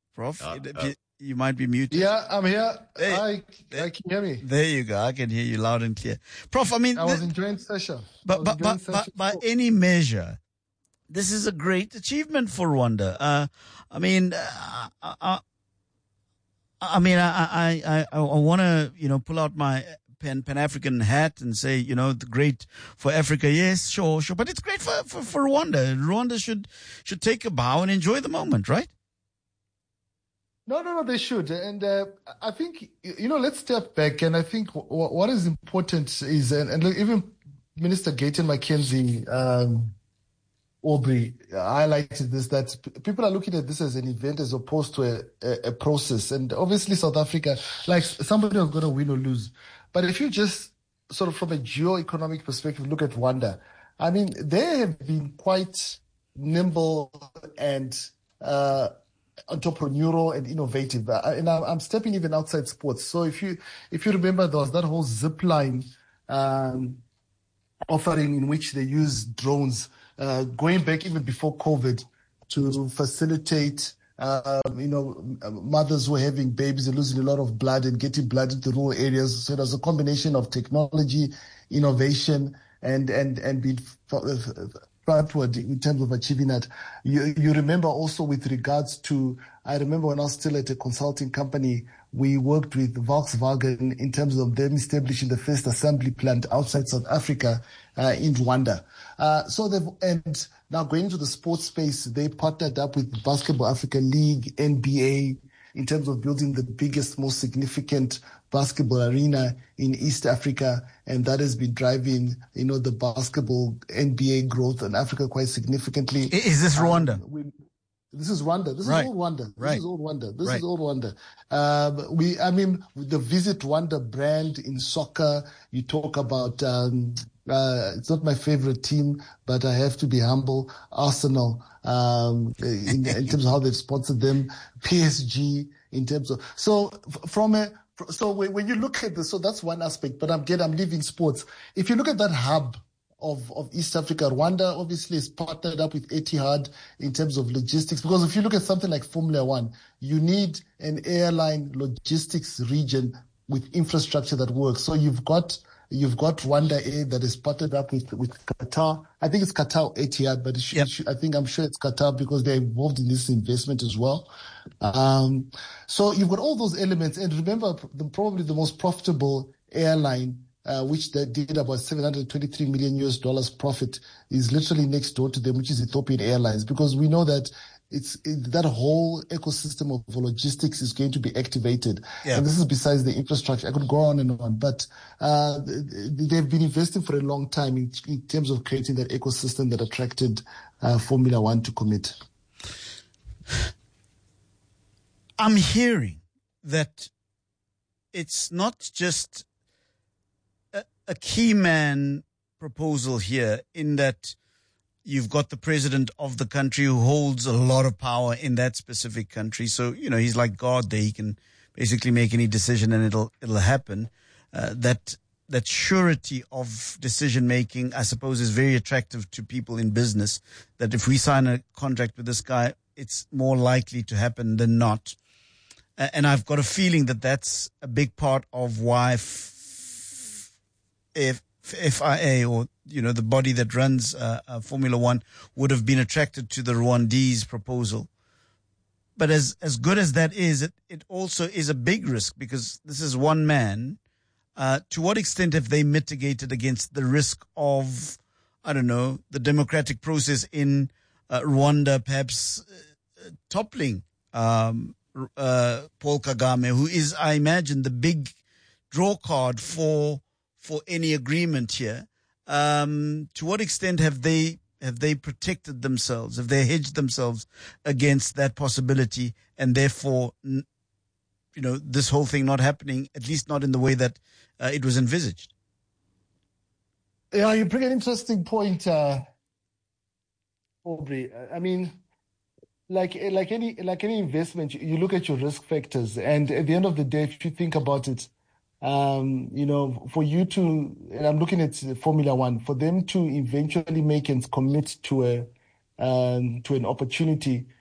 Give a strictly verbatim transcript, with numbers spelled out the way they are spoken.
Prof, Uh, you, uh, you might be muted. Yeah, I'm here. Hey, I, there, I can hear me. There you go. I can hear you loud and clear. Prof, I mean, I was th- enjoying session. but, but, but, but by any measure, this is a great achievement for Rwanda. Uh, I mean, uh, uh, I mean, I, I, I, I want to, you know, pull out my Pan, Pan-African hat and say, you know, the great for Africa. Yes, sure, sure. But it's great for, for, for Rwanda. Rwanda should, should take a bow and enjoy the moment, right? No, no, no, they should. And uh, I think, you know, let's step back. And I think w- what is important is, and, and look, even Minister Gayton McKenzie, um, Aubrey highlighted this, that p- people are looking at this as an event as opposed to a, a, a process. And obviously South Africa, like somebody is going to win or lose. But if you just sort of from a geo-economic perspective, look at Rwanda, I mean, they have been quite nimble and uh, entrepreneurial and innovative. Uh, and I'm, I'm stepping even outside sports. So if you if you remember, there was that whole zip line um, offering in which they use drones, uh, going back even before COVID, to facilitate, uh, you know, mothers who are having babies and losing a lot of blood and getting blood into rural areas. So there's a combination of technology, innovation, and and and being frontward in terms of achieving that. You, you remember also with regards to, I remember when I was still at a consulting company, we worked with Volkswagen in terms of them establishing the first assembly plant outside South Africa, uh, in Rwanda. Uh, so they've, and now going into the sports space, they partnered up with Basketball Africa League, N B A, in terms of building the biggest, most significant basketball arena in East Africa. And that has been driving, you know, the basketball N B A growth in Africa quite significantly. Is this Rwanda? Um, we, This is Rwanda. This right. is all Rwanda. This right. is all Rwanda. This right. is all Rwanda. Um, we, I mean, the Visit Rwanda brand in soccer, you talk about, um, uh, it's not my favorite team, but I have to be humble. Arsenal, um, in, in terms of how they've sponsored them. P S G in terms of, so from a, so when you look at this, so that's one aspect, but I'm getting, I'm leaving sports. If you look at that hub, Of, of East Africa, Rwanda obviously is partnered up with Etihad in terms of logistics, because if you look at something like Formula One, you need an airline logistics region with infrastructure that works. So you've got you've got Rwanda Air that is partnered up with with Qatar. I think it's Qatar or Etihad, but it should, yep. it should, I think I'm sure it's Qatar because they're involved in this investment as well. Um, so you've got all those elements, and remember, the, probably the most profitable airline, Uh, which they did about seven hundred twenty-three million U S dollars profit, is literally next door to them, which is Ethiopian Airlines, because we know that it's it, that whole ecosystem of logistics is going to be activated. Yeah. And this is besides the infrastructure. I could go on and on, but uh, they've been investing for a long time in, in terms of creating that ecosystem that attracted uh, Formula One to commit. I'm hearing that it's not just a key man proposal here, in that you've got the president of the country who holds a lot of power in that specific country. So, you know, he's like God there. He can basically make any decision and it'll, it'll happen. Uh, that, that surety of decision making, I suppose, is very attractive to people in business, that if we sign a contract with this guy, it's more likely to happen than not. Uh, and I've got a feeling that that's a big part of why f- If F I A, or, you know, the body that runs uh, uh, Formula One, would have been attracted to the Rwandese proposal. But as as good as that is, it, it also is a big risk, because this is one man. Uh, to what extent have they mitigated against the risk of, I don't know, the democratic process in uh, Rwanda perhaps uh, toppling um, uh, Paul Kagame, who is, I imagine, the big draw card for for any agreement here? Um, to what extent have they have they protected themselves? Have they hedged themselves against that possibility, and therefore, you know, this whole thing not happening, at least not in the way that uh, it was envisaged? Yeah, you bring an interesting point, uh, Aubrey. I mean, like like any like any investment, you look at your risk factors, and at the end of the day, if you think about it, Um, you know, for you to, and I'm looking at Formula One, for them to eventually make and commit to a, um, to an opportunity,